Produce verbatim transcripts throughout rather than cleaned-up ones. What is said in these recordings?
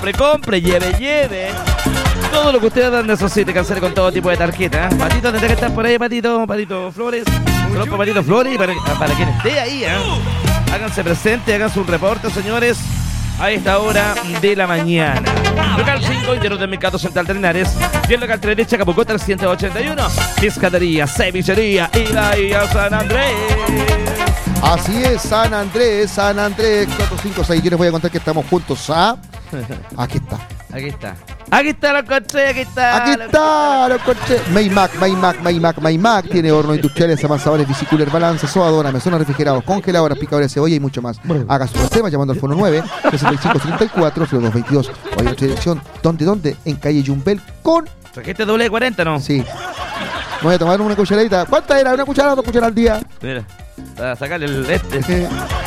Compre, compre, lleve, lleve. Todo lo que ustedes necesite, cancele con todo tipo de tarjeta. ¿eh? Patito, tendrá que estar por ahí, Patito, Patito Flores. Solo por Patito Flores y para, para quien esté ahí. ¿eh? Háganse presente, hagan su reporte, señores. A esta hora de la mañana. Local cinco, interior del Mercado Central de Linares. Y el local tres de Chacabuco trescientos ochenta y uno. Pescadería, cevichería y Bahía San Andrés. Así es, San Andrés, San Andrés, cuatro cinco seis. Yo les voy a contar que estamos juntos a... Aquí está. Aquí está. Aquí está, lo encontré, aquí está. Aquí está, lo encontré. Maymac, Maymac, Maymac, Maymac. Tiene hornos industriales, amasadores, bicicooler, balance, sobadora, mesones refrigerados, congeladoras, picadores de cebolla y mucho más. Haga su reserva llamando al fono nueve, sesenta y cinco treinta y cuatro, cero dos veintidós. O en nuestra dirección, ¿dónde, dónde? En calle Yumbel con... ¿Trajiste doble de cuarenta, no? Sí. Me voy a tomar una cucharadita. ¿Cuánta era? ¿Una cucharada o dos cucharadas al día? Mira, para sacarle el este.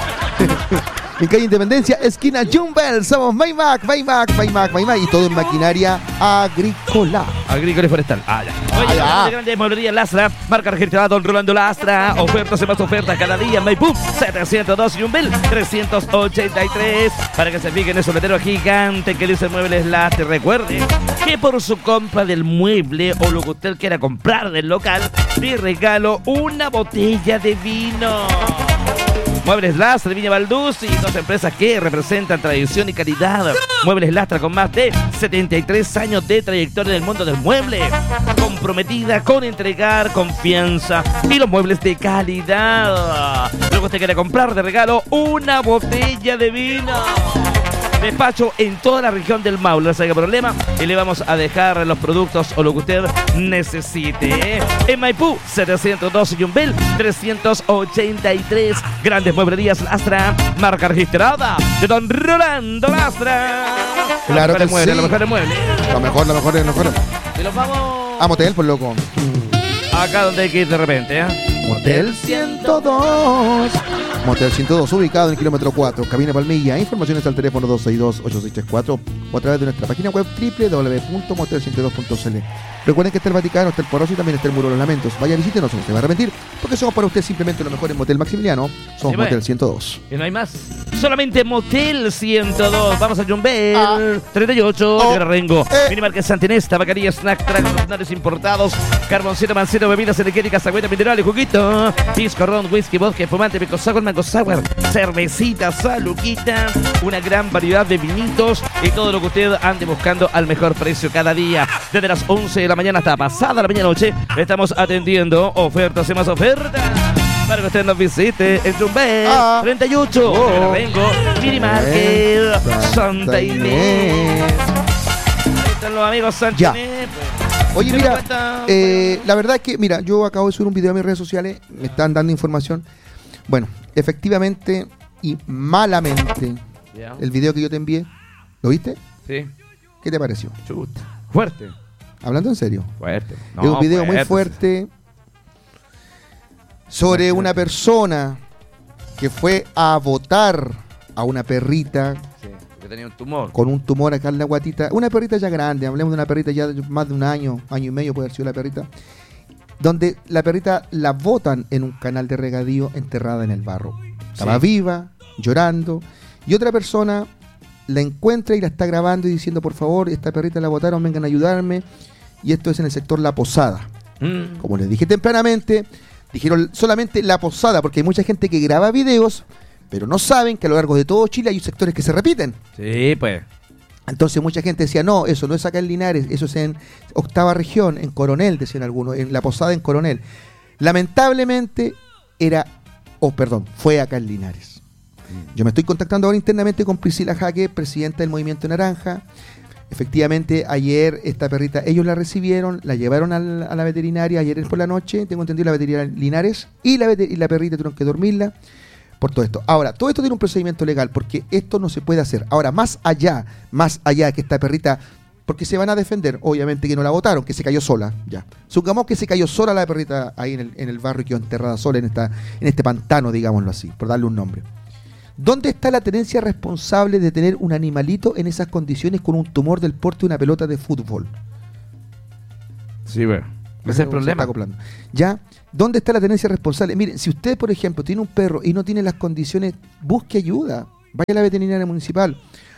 En calle Independencia, esquina Jumbel, somos Maymac, Maymac, Maymac, Maymac y todo en maquinaria agrícola. Agrícola y forestal. Ah, ya. Oye, Ah, ya. grande mueblería Lastra, marca registrada Don Rolando Lastra. Ofertas y más ofertas cada día. Maipú, setecientos dos y Jumbel, trescientos ochenta y tres. Para que se fijen esos letreros gigantes que dice Muebles Lastra. Recuerde que por su compra del mueble o lo que usted quiera comprar del local, le regalo una botella de vino. Muebles Lastra de Viña Balduzzi, dos empresas que representan tradición y calidad. Muebles Lastra con más de setenta y tres años de trayectoria en el mundo del mueble, comprometida con entregar confianza y los muebles de calidad. Luego usted quiere comprar de regalo una botella de vino. Despacho en toda la región del Maule, no se haga problema y le vamos a dejar los productos o lo que usted necesite. En Maipú, setecientos dos y Yumbel, trescientos ochenta y tres. Grandes mueblerías Lastra, marca registrada de Don Rolando Lastra. Claro que muebles, sí. Los mejores muebles. Lo mejor, lo mejor, lo mejor. Y los vamos A motel, por loco. acá donde hay que ir de repente, ¿eh? Motel ciento dos. Motel ciento dos, ubicado en el kilómetro cuatro, Cabina Palmilla. Informaciones al teléfono dos seis dos, ocho seis tres cuatro o a través de nuestra página web doble u doble u doble u punto motel ciento dos punto c l. Recuerden que está el Vaticano, está el Poroso y también está el Muro de los Lamentos. Vaya, visítenos, no se va a arrepentir, porque somos para usted simplemente lo mejor en Motel Maximiliano. Somos Sí, bueno. Motel ciento dos. Y no hay más. Solamente Motel ciento dos. Vamos a Jumbel. Ah. treinta y ocho. Oh. de Rengo. Eh. Minimarket Santinés. Tabacaría, snack, tragos nacionales importados. Carboncito, mancito, bebidas energéticas, agüita mineral y juguito. Pisco, ron, whisky, vodka, espumante, pico sour, mango sour. Cervecita, saluquita. Una gran variedad de vinitos. Y todo lo que usted ande buscando al mejor precio cada día. Desde las once de la mañana hasta pasada la medianoche. Estamos atendiendo ofertas y más ofertas. Para que usted nos visite en Jumbel, Ah. treinta y ocho, Oh. de Rengo, Minimarket, Santa Santa Inés. Inés. Ahí están los amigos Santa Ya. Inés. pues. Oye, ¿Se mira, me cuenta? eh, la verdad es que, mira, yo acabo de subir un video a mis redes sociales, me están dando información. Bueno, efectivamente y malamente, Ya. el video que yo te envié, ¿lo viste? Sí, ¿Qué te pareció? chuta. Fuerte. Hablando en serio. Fuerte. es un video muy fuerte sobre una persona que fue a votar a una perrita Sí, porque tenía un tumor. con un tumor acá en la guatita. Una perrita ya grande, hablemos de una perrita ya de más de un año, año y medio puede haber sido la perrita. Donde la perrita la botan en un canal de regadío enterrada en el barro. Estaba Sí. viva, llorando. Y otra persona la encuentra y la está grabando y diciendo, por favor, esta perrita la botaron, vengan a ayudarme. Y esto es en el sector La Posada. Mm. Como les dije tempranamente, dijeron solamente La Posada, porque hay mucha gente que graba videos, pero no saben que a lo largo de todo Chile hay sectores que se repiten. Sí, pues. Entonces mucha gente decía, no, eso no es acá en Linares, eso es en octava región, en Coronel, decían algunos, en La Posada, en Coronel. Lamentablemente era, oh, perdón, fue acá en Linares. Yo me estoy contactando ahora internamente con Priscila Jaque, presidenta del Movimiento Naranja. Efectivamente, ayer esta perrita, ellos la recibieron, la llevaron al, a la veterinaria ayer por la noche, tengo entendido, la veterinaria Linares, y la, veter- y la perrita tuvieron que dormirla por todo esto. Ahora, todo esto tiene un procedimiento legal, porque esto no se puede hacer. Ahora, más allá, más allá que esta perrita, porque se van a defender, obviamente que no la botaron, que se cayó sola, ya. Supongamos que se cayó sola la perrita ahí en el, en el barrio y quedó enterrada sola en, esta, en este pantano, digámoslo así, por darle un nombre. ¿Dónde está la tenencia responsable de tener un animalito en esas condiciones con un tumor del porte de una pelota de fútbol? Sí, bueno. Ese es Se el está problema. acoplando. ¿Ya? ¿Dónde está la tenencia responsable? Miren, si usted, por ejemplo, tiene un perro y no tiene las condiciones, busque ayuda. Vaya a la veterinaria municipal.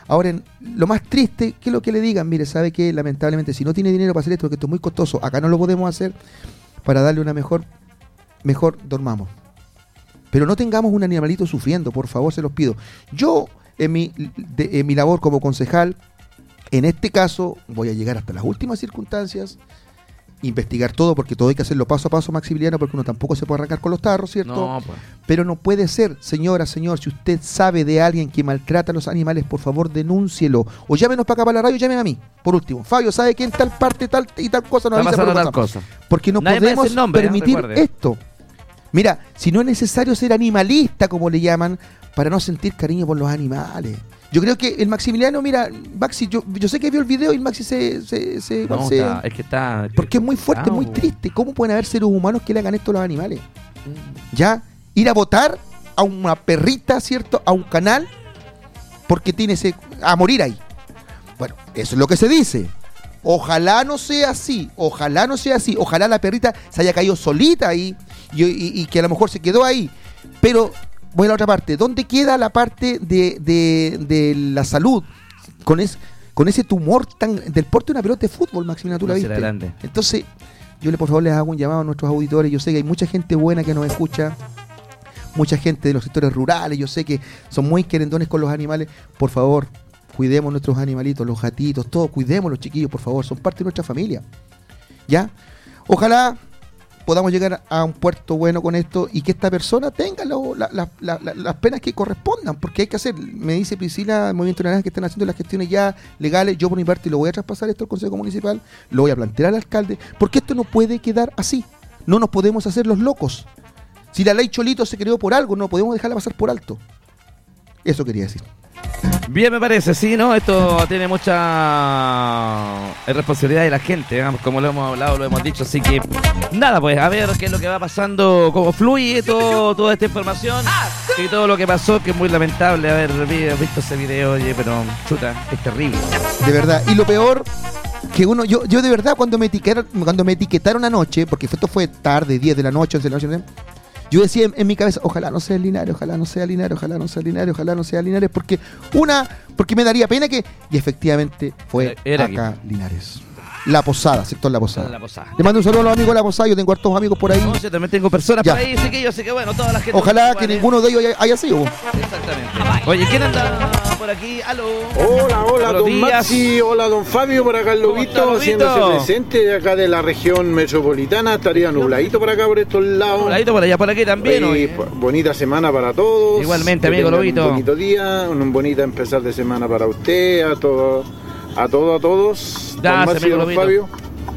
Ahora, en, lo más triste, que es lo que le digan, mire, sabe que lamentablemente si no tiene dinero para hacer esto, porque esto es muy costoso, acá no lo podemos hacer, para darle una mejor, mejor dormamos. Pero no tengamos un animalito sufriendo, por favor, se los pido. Yo, en mi, de, en mi labor como concejal, en este caso, voy a llegar hasta las últimas circunstancias, investigar todo, porque todo hay que hacerlo paso a paso, Maximiliano, porque uno tampoco se puede arrancar con los tarros, ¿cierto? No, pues. Pero no puede ser, señora, señor, si usted sabe de alguien que maltrata a los animales, por favor, denúncielo. O llámenos para acá para la radio, llamen a mí. Por último, Fabio, ¿sabe quién tal parte, tal y tal cosa nos avisa? Tal cosa. Porque no Nadie podemos nombre, permitir ¿eh? esto. Mira, si no es necesario ser animalista, como le llaman, para no sentir cariño por los animales. Yo creo que el Maximiliano, mira, Maxi, yo, yo sé que vio el video y el Maxi se... se, se, no, se está, es que está... porque es muy fuerte, muy triste. ¿Cómo pueden haber seres humanos que le hagan esto a los animales? ¿Ya? Ir a votar a una perrita, ¿cierto? A un canal, porque tiene ese... a morir ahí. Bueno, eso es lo que se dice. Ojalá no sea así, ojalá no sea así. Ojalá la perrita se haya caído solita ahí y, y, y que a lo mejor se quedó ahí. Pero... voy a la otra parte. ¿Dónde queda la parte de, de, de la salud? Con, es, con ese tumor tan del porte de una pelota de fútbol, Maximiliano, tú la viste. Grande. Entonces, yo le por favor les hago un llamado a nuestros auditores. Yo sé que hay mucha gente buena que nos escucha, mucha gente de los sectores rurales. Yo sé que son muy querendones con los animales. Por favor, cuidemos nuestros animalitos, los gatitos, todos, cuidemos los chiquillos, por favor. Son parte de nuestra familia. ¿Ya? Ojalá podamos llegar a un puerto bueno con esto y que esta persona tenga lo, la, la, la, la, las penas que correspondan, porque hay que hacer, me dice Priscila, el Movimiento Naranja, que están haciendo las gestiones ya legales. Yo por mi parte lo voy a traspasar esto al Consejo Municipal, lo voy a plantear al alcalde, porque esto no puede quedar así, no nos podemos hacer los locos. Si la ley Cholito se creó por algo, no podemos dejarla pasar por alto. Eso quería decir. Bien, me parece, sí, ¿no? Esto tiene mucha responsabilidad de la gente, digamos, como lo hemos hablado, lo hemos dicho, así que nada, pues, a ver qué es lo que va pasando, cómo fluye todo, toda esta información y todo lo que pasó, que es muy lamentable haber visto ese video, oye, pero chuta, es terrible. De verdad, y lo peor, que uno, yo, yo de verdad cuando me etiquetaron, cuando me etiquetaron anoche, porque esto fue tarde, diez de la noche, once de la noche, yo decía en, en mi cabeza, ojalá no sea el Linares, ojalá no sea Linares, ojalá no sea Linares, ojalá no sea Linares, porque una, porque me daría pena que, y efectivamente fue Era acá aquí. Linares. La Posada, sector La Posada. La Posada. Le mando un saludo a los amigos de La Posada, yo tengo hartos amigos por ahí. No, yo también tengo personas ya. por ahí, así que yo sé que bueno, toda la gente... Ojalá que ninguno de ellos haya, haya sido. Exactamente. Oye, ¿quién anda por aquí? Aló. Hola, hola, Buenos don días. Maxi, hola, don Fabio, por acá el Lobito, haciéndose presente de acá de la región metropolitana. Estaría nubladito por acá, por estos lados. Nubladito por allá, por aquí también. Oye, Oye. pues, bonita semana para todos. Igualmente, Que amigo tengan Lobito. Un bonito día, un bonito empezar de semana para usted, a todos, a todos, a todos. Gracias, don Maxi, amigo don Lobito. Fabio.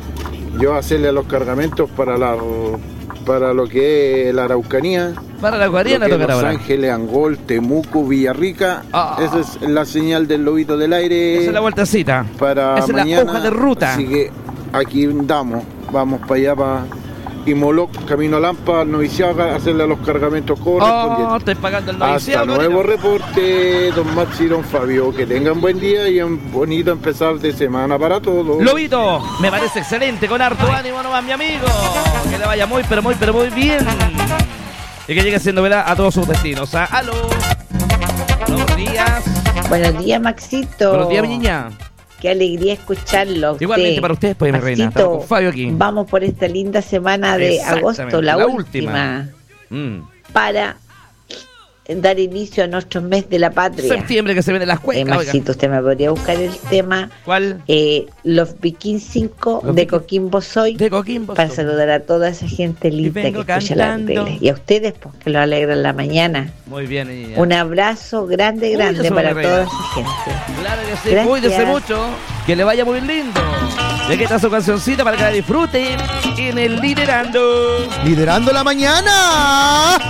Yo hacerle a los cargamentos para la para lo que es la Araucanía, Para la Guariana lo que es tocará Los ahora. Ángeles, Angol, Temuco, Villarrica. Ah. Esa es la señal del Lobito del Aire. Esa es la vueltacita. Para Esa es mañana, la hoja de ruta. Así que aquí andamos, vamos para allá, para Imoloc, camino a Lampa, al noviciado, a hacerle a los cargamentos Oh, correspondientes. estoy pagando el Hasta noviciado. nuevo reporte, don Maxi y don Fabio. Que tengan buen día y un bonito empezar de semana para todos. Lobito, me parece excelente, con harto ánimo nomás, mi amigo. Que le vaya muy, pero muy, pero muy bien. Y que llegue siendo verdad a todos sus destinos. ¿Ah? Aló. Buenos días. Buenos días, Maxito. Buenos días, mi niña. Qué alegría escucharlo a usted. Igualmente para ustedes, pues, mi reina. Maxito, Estamos con Fabio aquí. vamos por esta linda semana de Exactamente, agosto, la, la última, Mm. para dar inicio a nuestro mes de la patria. Septiembre que se viene las Eh, cuecas. oiga. Maxito, usted me podría buscar el tema ¿Cuál? eh, Los Vikings cinco Los de Vikings- Coquimbo Soy, De Coquimbo. para saludar a toda esa gente linda que vengo escucha la cantando. tele. Y a ustedes, pues, que lo alegran la mañana. Muy bien, niña. Un abrazo grande, Uy, grande eso, para mi toda reina. esa gente. Claro que sí, Gracias. cuídese mucho, que le vaya muy lindo. Y aquí está su cancioncita para que la disfruten en el Liderando. Liderando la mañana.